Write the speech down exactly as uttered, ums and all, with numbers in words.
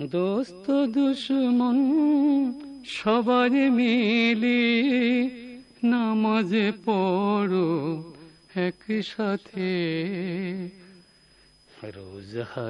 দোস্ত দুশমন সবার মিলে নামাজে পড়ো একসাথে, রোজ